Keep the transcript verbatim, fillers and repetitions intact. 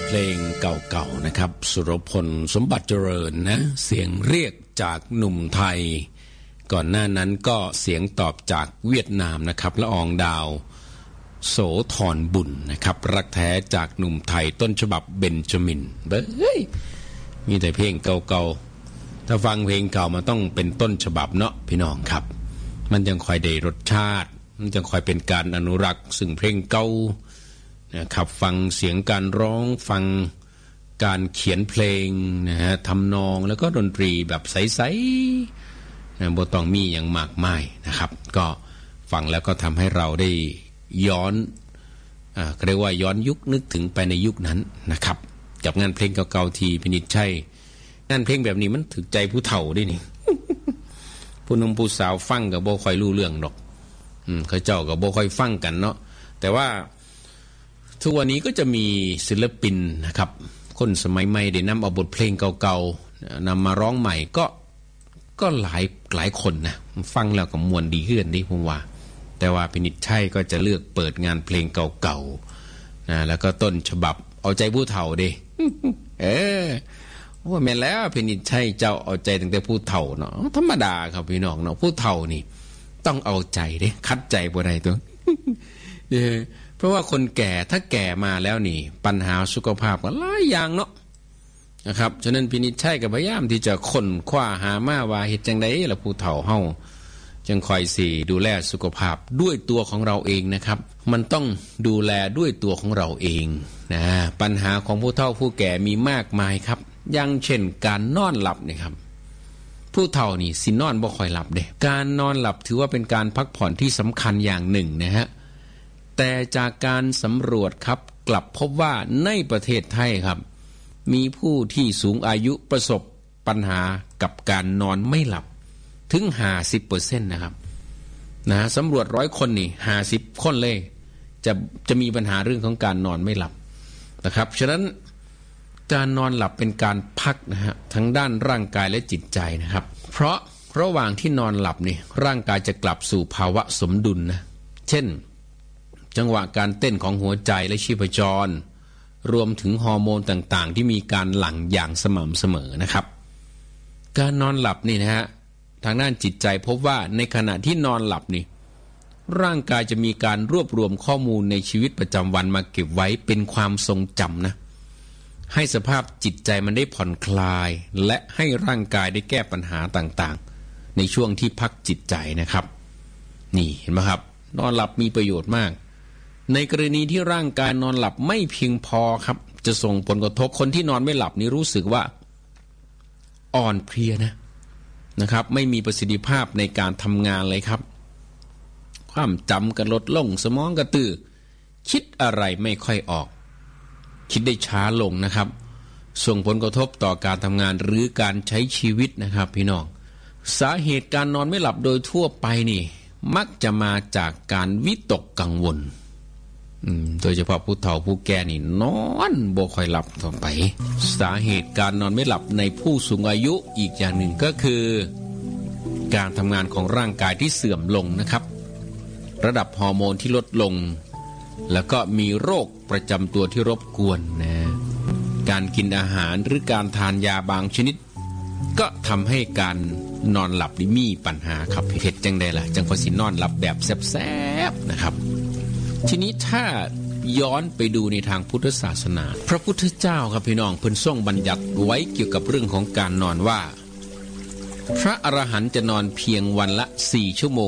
เพลงเก่าๆนะครับสุรพลสมบัติเจริญนะเสียงเรียกจากหนุ่มไทยก่อนหน้านั้นก็เสียงตอบจากเวียดนามนะครับละอองดาวโสธรบุญนะครับรักแท้จากหนุ่มไทยต้นฉบับเบนจามินเบ้ยมีแต่เพลงเก่าๆถ้าฟังเพลงเก่ามันต้องเป็นต้นฉบับเนาะพี่น้องครับมันยังคอยได้รสชาติมันจะคอยเป็นการอนุรักษ์ซึ่งเพลงเก่านะครับฟังเสียงการร้องฟังการเขียนเพลงนะฮะทำนองแล้วก็ดนตรีแบบใสๆนะบ่ต้องมีอย่างมากมายนะครับก็ฟังแล้วก็ทำให้เราได้ย้อนอ่าเรียกว่าย้อนยุคนึกถึงไปในยุคนั้นนะครับกับงานเพลงเก่าๆที่พินิจชัยงานเพลงแบบนี้มันถึกใจผู้เฒ่าด้วยนี่ ผู้หนุ่มผู้สาวฟังก็บ่ค่อยรู้เรื่องดอกอืมเขาเจ้าก็บ่ค่อยฟังกันเนาะแต่ว่าทุกวันนี้ก็จะมีศิลปินนะครับคนสมัยใหม่ได้นำเอาบทเพลงเก่าๆนำมาร้องใหม่ก็ก็หลายหลายคนนะฟังแล้วก็มวนดีขึ้นดิผมว่าแต่ว่าพินิจชัยก็จะเลือกเปิดงานเพลงเก่าๆนะแล้วก็ต้นฉบับเอาใจผู้เฒ่าดิ เออว่าแม่นแล้วพินิจชัยเจ้าเอาใจตั้งแต่ผู้เฒ่าเนาะธรรมดาครับพี่น้องเนาะผู้เฒ่านี่ต้องเอาใจเด้คัดใจบ่ได้ตัว เออเพราะว่าคนแก่ถ้าแก่มาแล้วนี่ปัญหาสุขภาพก็หลายอย่างเนาะนะครับฉะนั้นพินิจชัยก็พยายามที่จะค้นคว้าหามาว่าเฮ็ดจังได๋ล่ะผู้เฒ่าเฮาจังคอยสิดูแลสุขภาพด้วยตัวของเราเองนะครับมันต้องดูแลด้วยตัวของเราเองนะปัญหาของผู้เฒ่าผู้แก่มีมากมายครับอย่างเช่นการนอนหลับนี่ครับผู้เฒ่านี่สินอนบ่ค่อยหลับเด้การนอนหลับถือว่าเป็นการพักผ่อนที่สำคัญอย่างหนึ่งนะฮะแต่จากการสำรวจครับกลับพบว่าในประเทศไทยครับมีผู้ที่สูงอายุประสบปัญหากับการนอนไม่หลับถึง ห้าสิบเปอร์เซ็นต์ นะครับนะสำรวจร้อยคนนี่ห้าสิบคนเลยจะจะมีปัญหาเรื่องของการนอนไม่หลับนะครับฉะนั้นการนอนหลับเป็นการพักนะฮะทั้งด้านร่างกายและจิตใจนะครับเพราะระหว่างที่นอนหลับนี่ร่างกายจะกลับสู่ภาวะสมดุลนะเช่นจังหวะการเต้นของหัวใจและชีพจรรวมถึงฮอร์โมนต่างๆที่มีการหลั่งอย่างสม่ำเสมอนะครับการนอนหลับนี่นะฮะทางด้านจิตใจพบว่าในขณะที่นอนหลับนี่ร่างกายจะมีการรวบรวมข้อมูลในชีวิตประจำวันมาเก็บไว้เป็นความทรงจำนะให้สภาพจิตใจมันได้ผ่อนคลายและให้ร่างกายได้แก้ปัญหาต่างๆในช่วงที่พักจิตใจนะครับนี่เห็นไหมครับนอนหลับมีประโยชน์มากในกรณีที่ร่างกายนอนหลับไม่เพียงพอครับจะส่งผลกระทบคนที่นอนไม่หลับนี่รู้สึกว่าอ่อนเพลียนะนะครับไม่มีประสิทธิภาพในการทำงานเลยครับความจำก็ลดลงสมองกระตือคิดอะไรไม่ค่อยออกคิดได้ช้าลงนะครับส่งผลกระทบต่อการทำงานหรือการใช้ชีวิตนะครับพี่น้องสาเหตุการนอนไม่หลับโดยทั่วไปนี่มักจะมาจากการวิตกกังวลโดยเฉพาะผู้เฒ่าผู้แก่นี่นอนบ่ค่อยหลับต่อไปสาเหตุการนอนไม่หลับในผู้สูงอายุอีกอย่างหนึ่งก็คือการทำงานของร่างกายที่เสื่อมลงนะครับระดับฮอร์โมนที่ลดลงแล้วก็มีโรคประจำตัวที่รบกวนนะการกินอาหารหรือการทานยาบางชนิดก็ทำให้การนอนหลับนี่มีปัญหาครับเฮ็ดจังได๋ล่ะจังพอสินอนหลับแบบแซ่บๆนะครับทีนี้ถ้าย้อนไปดูในทางพุทธศาสนาพระพุทธเจ้าครับพี่น้องเพิ่นทรงบัญญัติไว้เกี่ยวกับเรื่องของการนอนว่าพระอรหันต์จะนอนเพียงวันละสี่ชั่วโมง